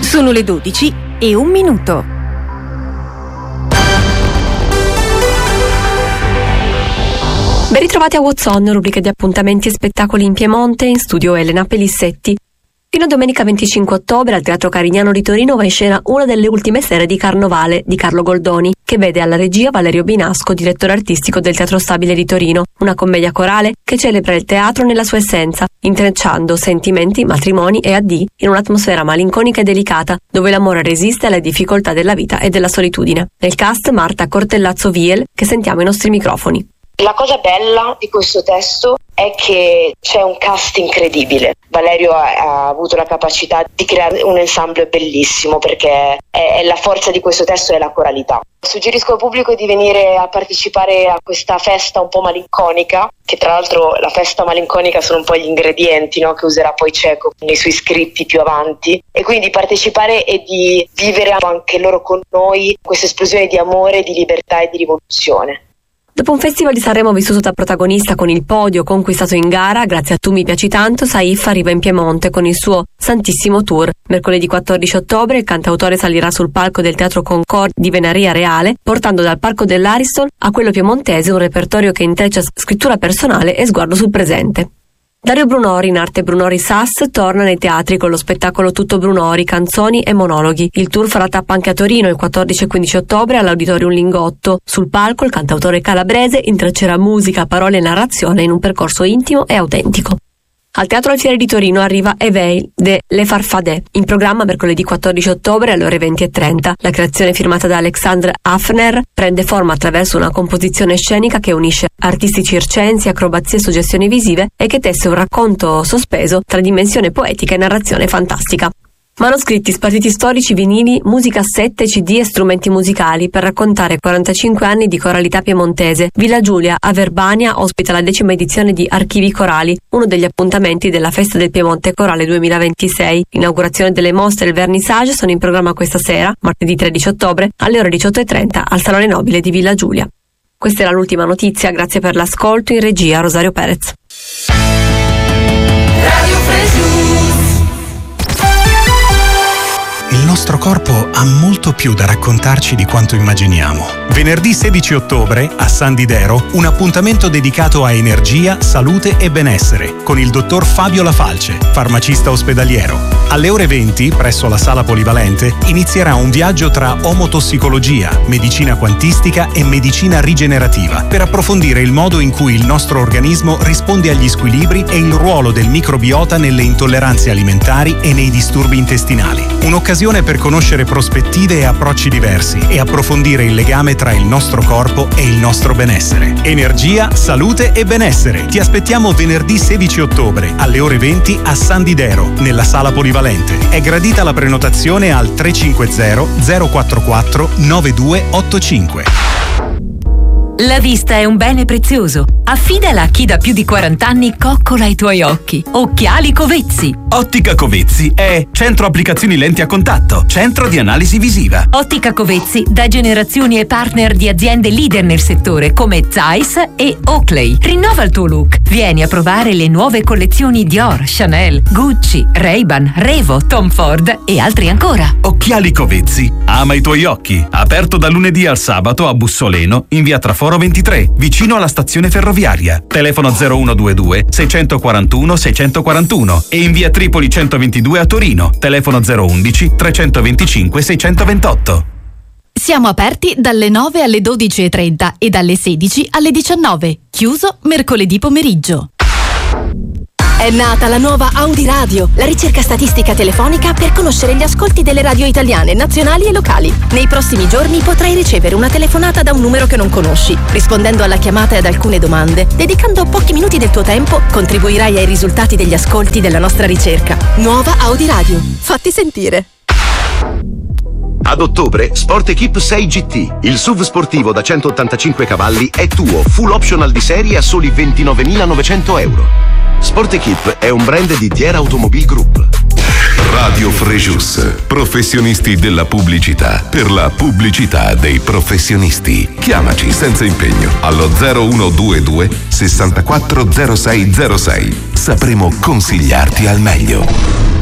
Sono le 12:01. Ben ritrovati a What's On, rubrica di appuntamenti e spettacoli in Piemonte, in studio Elena Pelissetti. Fino a domenica 25 ottobre al Teatro Carignano di Torino va in scena una delle ultime serie di Carnovale di Carlo Goldoni, che vede alla regia Valerio Binasco, direttore artistico del Teatro Stabile di Torino, una commedia corale che celebra il teatro nella sua essenza, intrecciando sentimenti, matrimoni e addii in un'atmosfera malinconica e delicata, dove l'amore resiste alle difficoltà della vita e della solitudine. Nel cast Marta Cortellazzo-Viel, che sentiamo ai nostri microfoni. La cosa bella di questo testo è che c'è un cast incredibile. Valerio ha avuto la capacità di creare un ensemble bellissimo, perché è la forza di questo testo è la coralità. Suggerisco al pubblico di venire a partecipare a questa festa un po' malinconica, che tra l'altro la festa malinconica sono un po' gli ingredienti, no, che userà poi Cieco nei suoi scritti più avanti, e quindi partecipare e di vivere anche loro con noi questa esplosione di amore, di libertà e di rivoluzione. Dopo un festival di Sanremo vissuto da protagonista con il podio conquistato in gara, grazie a Tu mi piaci tanto, Saif arriva in Piemonte con il suo Santissimo Tour. Mercoledì 14 ottobre il cantautore salirà sul palco del Teatro Concord di Venaria Reale, portando dal Parco dell'Ariston a quello piemontese un repertorio che intreccia scrittura personale e sguardo sul presente. Dario Brunori, in arte Brunori Sass, torna nei teatri con lo spettacolo Tutto Brunori, canzoni e monologhi. Il tour farà tappa anche a Torino il 14 e 15 ottobre all'Auditorium Lingotto. Sul palco il cantautore calabrese intreccerà musica, parole e narrazione in un percorso intimo e autentico. Al Teatro Alfieri di Torino arriva Eveil de Le Farfadets, in programma mercoledì 14 ottobre alle ore 20:30. La creazione firmata da Alexandre Hafner prende forma attraverso una composizione scenica che unisce artisti circensi, acrobazie e suggestioni visive e che tesse un racconto sospeso tra dimensione poetica e narrazione fantastica. Manoscritti, spartiti storici, vinili, musicassette, CD e strumenti musicali per raccontare 45 anni di coralità piemontese. Villa Giulia a Verbania ospita la 10ª edizione di Archivi Corali, uno degli appuntamenti della Festa del Piemonte Corale 2026. L'inaugurazione delle mostre e il vernissage sono in programma questa sera, martedì 13 ottobre, alle ore 18:30 al Salone Nobile di Villa Giulia. Questa era l'ultima notizia, grazie per l'ascolto, in regia Rosario Perez. Radio Fresh. Il nostro corpo ha molto più da raccontarci di quanto immaginiamo. Venerdì 16 ottobre, a San Didero, un appuntamento dedicato a energia, salute e benessere, con il dottor Fabio Lafalce, farmacista ospedaliero. Alle ore 20, presso la sala polivalente, inizierà un viaggio tra omotossicologia, medicina quantistica e medicina rigenerativa, per approfondire il modo in cui il nostro organismo risponde agli squilibri e il ruolo del microbiota nelle intolleranze alimentari e nei disturbi intestinali. Un'occasione per conoscere prospettive e approcci diversi e approfondire il legame tra il nostro corpo e il nostro benessere. Energia, salute e benessere. Ti aspettiamo venerdì 16 ottobre alle ore 20 a San Didero, nella sala polivalente. È gradita la prenotazione al 350 044 9285. La vista è un bene prezioso. Affidala a chi da più di 40 anni coccola i tuoi occhi. Occhiali Covezzi. Ottica Covezzi è centro applicazioni lenti a contatto, centro di analisi visiva. Ottica Covezzi da generazioni e partner di aziende leader nel settore come Zeiss e Oakley. Rinnova il tuo look. Vieni a provare le nuove collezioni Dior, Chanel, Gucci, Ray-Ban, Revo, Tom Ford e altri ancora. Occhiali Covezzi. Ama i tuoi occhi. Aperto da lunedì al sabato a Bussoleno, in via Traforo 23, vicino alla stazione ferroviaria. Telefono 0122 641 641 e in via Tripoli 122 a Torino. Telefono 011 325 628. Siamo aperti dalle 9 alle 12:30 e dalle 16 alle 19. Chiuso mercoledì pomeriggio. È nata la nuova Audi Radio, la ricerca statistica telefonica per conoscere gli ascolti delle radio italiane, nazionali e locali. Nei prossimi giorni potrai ricevere una telefonata da un numero che non conosci. Rispondendo alla chiamata e ad alcune domande, dedicando pochi minuti del tuo tempo, contribuirai ai risultati degli ascolti della nostra ricerca. Nuova Audi Radio. Fatti sentire. Ad ottobre, Sport Equip 6 GT, il SUV sportivo da 185 cavalli, è tuo, full optional di serie a soli 29.900 euro. Sport Equip è un brand di Tiera Automobile Group. Radio Frejus, professionisti della pubblicità, per la pubblicità dei professionisti. Chiamaci senza impegno allo 0122 64 0606. Sapremo consigliarti al meglio.